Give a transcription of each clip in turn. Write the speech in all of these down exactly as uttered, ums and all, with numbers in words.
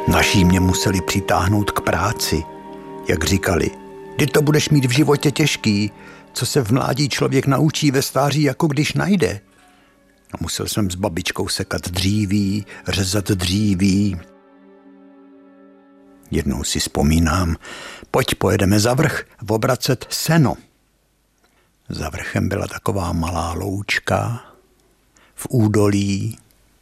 Naší mě museli přitáhnout k práci, jak říkali. Ty to budeš mít v životě těžký, co se v mládí člověk naučí, ve stáří jako když najde. A musel jsem s babičkou sekat dříví, řezat dříví. Jednou si vzpomínám, pojď pojedeme za vrch, obracet seno. Za vrchem byla taková malá loučka v údolí.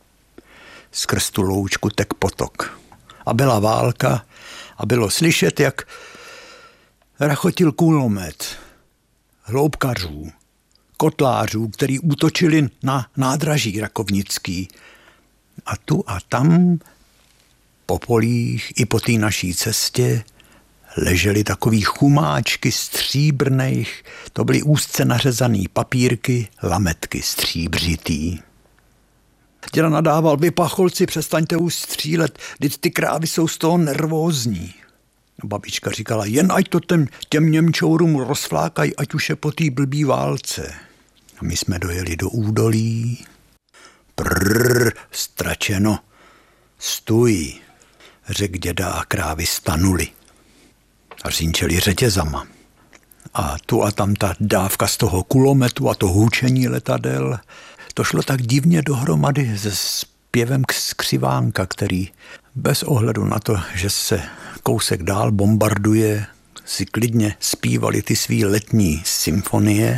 Skrz tu loučku tek potok. A byla válka a bylo slyšet, jak rachotil kulomet hloubkařů, kotlářů, který útočili na nádraží rakovnický. A tu a tam po polích i po té naší cestě ležely takový chumáčky stříbrných, to byly úzce nařezaný papírky, lametky stříbřitý. Děda nadával, vy pacholci, přestaňte už střílet, vždyť ty krávy jsou z toho nervózní. A babička říkala, jen ať to těm, těm Němčourům rozflákají, ať už je po té blbý válce. A my jsme dojeli do údolí. Prrr, stračeno, stůj, řekl děda a krávy stanuli. A řinčeli řetězama. A tu a tam ta dávka z toho kulometu a to hůčení letadel, to šlo tak divně dohromady se zpěvem skřivánka, který bez ohledu na to, že se kousek dál bombarduje, si klidně zpívali ty svý letní symfonie.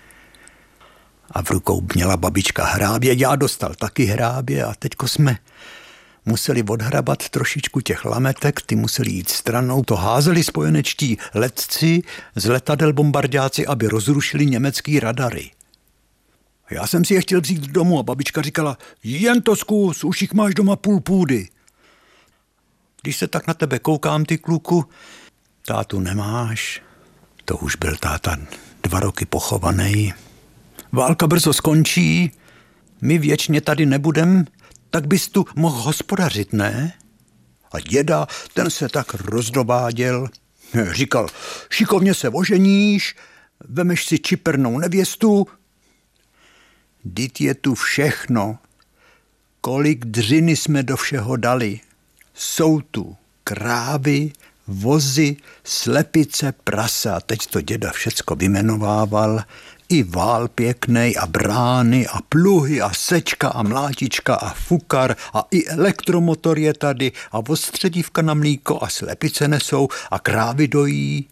A v rukou měla babička hrábě, já dostal taky hrábě a teďko jsme museli odhrabat trošičku těch lametek, ty museli jít stranou, to házeli spojenečtí letci z letadel bombardáci, aby rozrušili německý radary. Já jsem si je chtěl vzít domů a babička říkala, jen to zkus, už jich máš doma půl půdy. Když se tak na tebe koukám, ty kluku, tátu nemáš, to už byl táta dva roky pochovaný. Válka brzo skončí, my věčně tady nebudem, tak bys tu mohl hospodařit, ne? A děda, ten se tak rozdobáděl, říkal, šikovně se oženíš, vemeš si čipernou nevěstu. Vždyť je tu všechno, kolik dřiny jsme do všeho dali. Jsou tu krávy, vozy, slepice, prasa, teď to děda všecko vyjmenovával, i vál pěknej a brány a pluhy a sečka a mlátička a fukar a i elektromotor je tady a ostředívka na mlíko a slepice nesou a krávy dojí.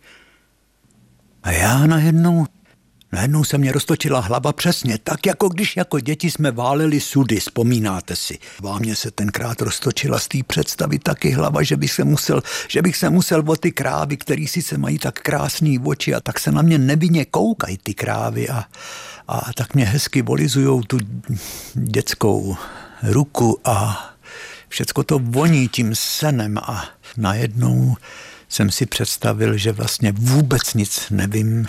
A já najednou, najednou se mě roztočila hlava přesně tak, jako když jako děti jsme váleli sudy, vzpomínáte si. Vámě se tenkrát roztočila z té představy taky hlava, že bych se musel, že bych se musel o ty krávy, který si se mají tak krásný oči a tak se na mě nevinně koukají ty krávy a, a tak mě hezky volizujou tu dětskou ruku a všecko to voní tím senem a najednou jsem si představil, že vlastně vůbec nic nevím,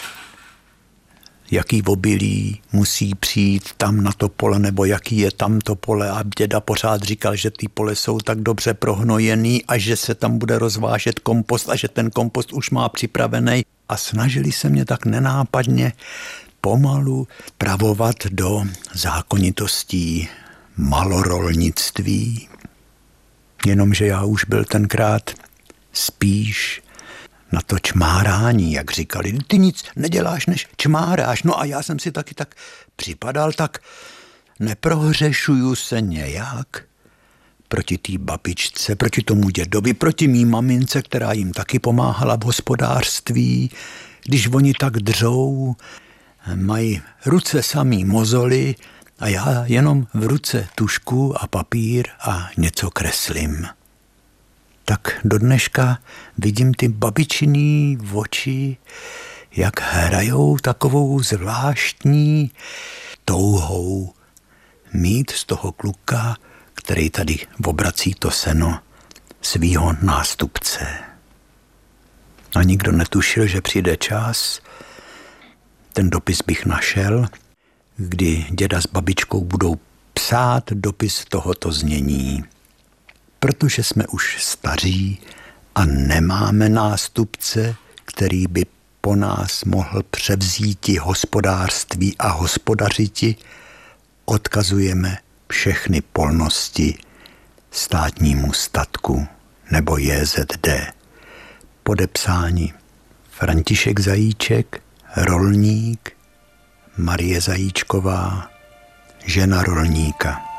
jaký obilí musí přijít tam na to pole, nebo jaký je tam to pole. A děda pořád říkal, že ty pole jsou tak dobře prohnojený a že se tam bude rozvážet kompost a že ten kompost už má připravený. A snažili se mě tak nenápadně pomalu pravovat do zákonitostí malorolnictví. Jenomže já už byl tenkrát spíš na to čmárání, jak říkali. Ty nic neděláš, než čmáráš. No a já jsem si taky tak připadal, tak neprohřešuju se nějak proti té babičce, proti tomu dědovi, proti mý mamince, která jim taky pomáhala v hospodářství. Když oni tak dřou, mají ruce samý mozoly a já jenom v ruce tušku a papír a něco kreslím. Tak do dneška vidím ty babičiný oči, jak hrajou takovou zvláštní touhou mít z toho kluka, který tady obrací to seno, svýho nástupce. A nikdo netušil, že přijde čas, ten dopis bych našel, kdy děda s babičkou budou psát dopis tohoto znění. Protože jsme už staří a nemáme nástupce, který by po nás mohl převzíti hospodářství a hospodařiti, odkazujeme všechny polnosti státnímu statku nebo J Z D. Podepsáni František Zajíček, rolník, Marie Zajíčková, žena rolníka.